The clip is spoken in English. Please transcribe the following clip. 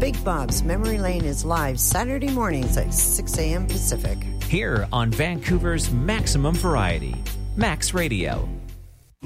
Big Bob's Memory Lane is live Saturday mornings at 6 a.m. Pacific. Here on Vancouver's Maximum Variety, Max Radio.